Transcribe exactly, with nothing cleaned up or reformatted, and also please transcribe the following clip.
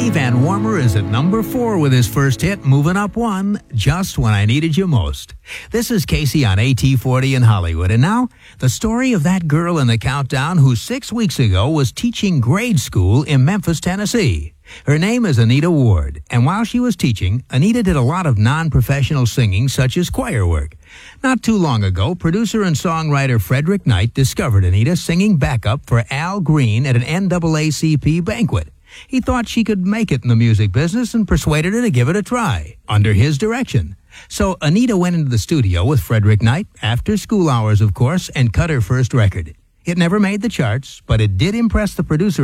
Eddie Van Warmer is at number four with his first hit, moving up one, Just When I Needed You Most. This is Casey on A T forty in Hollywood. And now, the story of that girl in the countdown who six weeks ago was teaching grade school in Memphis, Tennessee. Her name is Anita Ward, and while she was teaching, Anita did a lot of non-professional singing, such as choir work. Not too long ago, producer and songwriter Frederick Knight discovered Anita singing backup for Al Green at an N double A C P banquet. He thought she could make it in the music business and persuaded her to give it a try, under his direction. So Anita went into the studio with Frederick Knight, after school hours, of course, and cut her first record. It never made the charts, but it did impress the producer